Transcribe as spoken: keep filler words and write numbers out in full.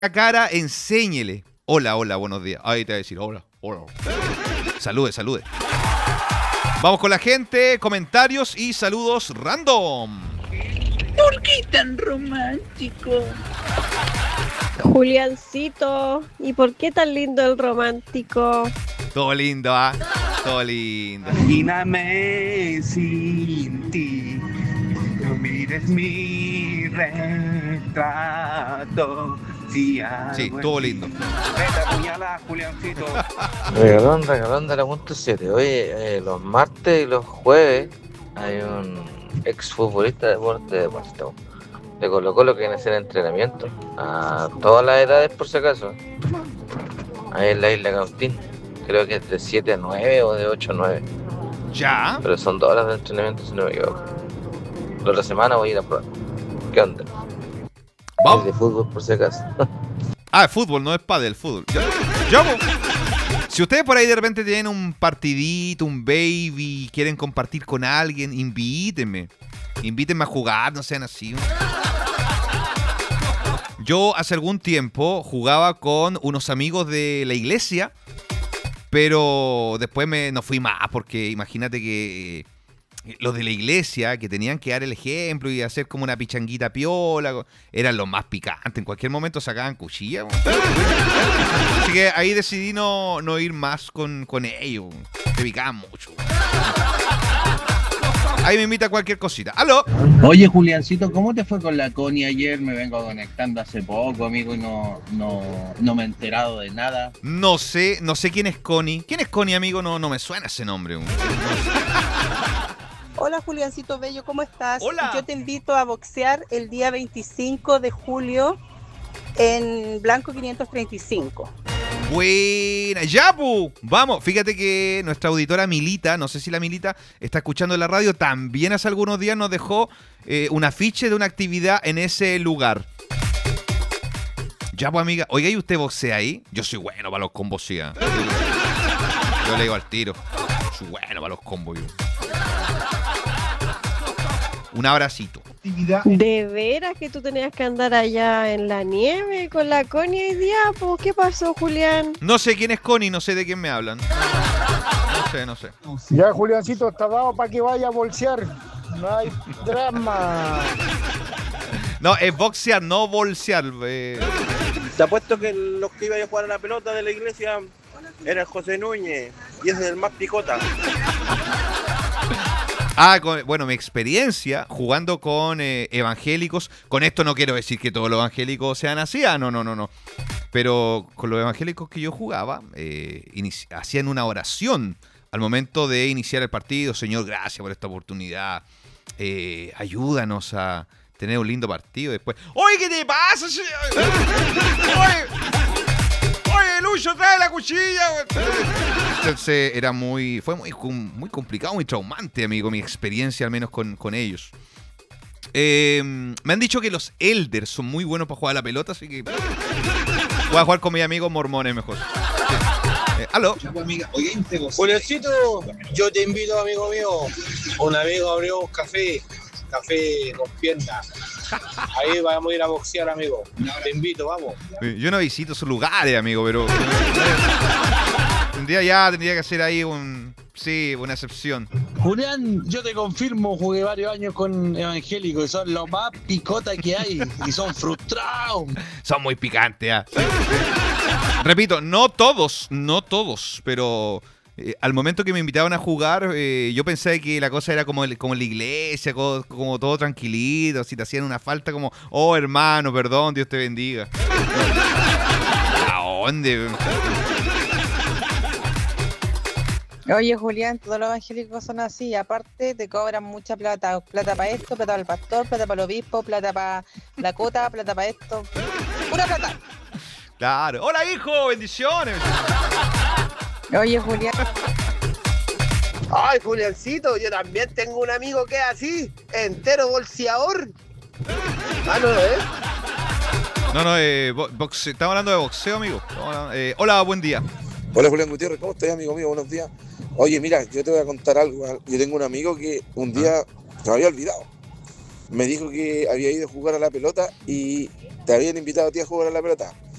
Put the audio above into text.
cara, enséñele. Hola, hola, buenos días. Ahí te va a decir, hola, hola. Salude, salude. Vamos con la gente, comentarios y saludos random. ¿Por qué tan romántico? Juliancito, ¿y por qué tan lindo el romántico? Todo lindo, ¿ah? ¿eh? Todo lindo. Imagíname sin ti, no mires mi retrato. Sí, todo lindo. Regalón, regalón de la punto siete. Oye, eh, los martes y los jueves hay un exfutbolista de deporte de Puerto de Colo Colo que viene a hacer entrenamiento a todas las edades, por si acaso. Ahí en la isla Cautín. Creo que es de siete a nueve o de ocho a nueve. Ya. Pero son dos horas de entrenamiento, si no me equivoco. La otra semana voy a ir a probar. ¿Qué onda? Vamos. Es de fútbol, por si acaso. Ah, fútbol, no es pádel, fútbol. Ya, ya, pues. Si ustedes por ahí de repente tienen un partidito, un baby, quieren compartir con alguien, invítenme. Invítenme a jugar, no sean así. Yo hace algún tiempo jugaba con unos amigos de la iglesia, pero después me, no fui más, porque imagínate que eh, los de la iglesia, que tenían que dar el ejemplo y hacer como una pichanguita piola, eran los más picantes. En cualquier momento sacaban cuchilla. Así que ahí decidí no, no ir más con, con ellos. Se picaban mucho. Ahí me invita a cualquier cosita. ¡Aló! Oye, Juliancito, ¿cómo te fue con la Connie ayer? Me vengo conectando hace poco, amigo, y no, no, no me he enterado de nada. No sé, no sé quién es Connie. ¿Quién es Connie, amigo? No, no me suena ese nombre. No sé. Hola, Juliancito Bello, ¿cómo estás? Hola. Yo te invito a boxear el día veinticinco de julio en Blanco quinientos treinta y cinco. Buena, ya, pu. Vamos, fíjate que nuestra auditora Milita, no sé si la Milita está escuchando en la radio, también hace algunos días nos dejó eh, un afiche de una actividad en ese lugar. Ya, pues, amiga. Oiga, ¿y usted boxea ahí? Yo soy bueno para los combos, sí. ¿eh? Yo le digo al tiro. Soy bueno para los combos, yo. Un abracito. ¿De veras que tú tenías que andar allá en la nieve con la Connie hoy día? Pues, ¿qué pasó, Julián? No sé quién es Connie, no sé de quién me hablan. No sé, no sé. Ya, Juliancito, está dado para que vaya a bolsear. No hay drama. No, es boxear, no bolsear. Eh. Te apuesto que los que iban a jugar a la pelota de la iglesia era el José Núñez y ese es el más picota. Ah, con, bueno, mi experiencia jugando con eh, evangélicos, con esto no quiero decir que todos los evangélicos sean así, ah, no, no, no, no. Pero con los evangélicos que yo jugaba, eh, inici- hacían una oración al momento de iniciar el partido. Señor, gracias por esta oportunidad. Eh, ayúdanos a tener un lindo partido después. Oye, ¿qué te pasa? Oye, oye, Lucho, trae la cuchilla. Entonces era muy, fue muy, muy complicado, muy traumante, amigo, mi experiencia al menos con, con ellos. Eh, me han dicho que los elders son muy buenos para jugar a la pelota, así que voy a jugar con mis amigos mormones mejor. Sí. Eh, ¿Aló? Juliancito, yo te invito, amigo mío. Un amigo abrió un café, café con pierna. Ahí vamos a ir a boxear, amigo. Te invito, vamos. Yo no visito esos lugares, amigo, pero tendría ya, tendría que hacer ahí un, sí, una excepción. Julián, yo te confirmo, jugué varios años con evangélicos y son los más picota que hay y son frustrados. Son muy picantes, ¿ah? Repito, no todos, no todos, pero eh, al momento que me invitaban a jugar, eh, yo pensé que la cosa era como, el, como en la iglesia, como, como todo tranquilito, si te hacían una falta como, oh hermano, perdón, Dios te bendiga. ¿A dónde? Oye, Julián, todos los evangélicos son así. Aparte, te cobran mucha plata. Plata para esto, plata para el pastor, plata para el obispo, plata para la cota, plata para esto. ¡Pura plata! Claro. Hola, hijo, bendiciones. Oye, Julián. Ay, Juliancito, yo también tengo un amigo que es así, entero bolseador. Ah, no, ¿eh? No, no, eh, boxe, estamos hablando de boxeo, amigo. Hablando, eh, hola, buen día. Hola, Julián Gutiérrez, ¿cómo estás, amigo mío? Buenos días. Oye, mira, yo te voy a contar algo. Yo tengo un amigo que un día se me había olvidado. Me dijo que había ido a jugar a la pelota y te habían invitado a ti a jugar a la pelota.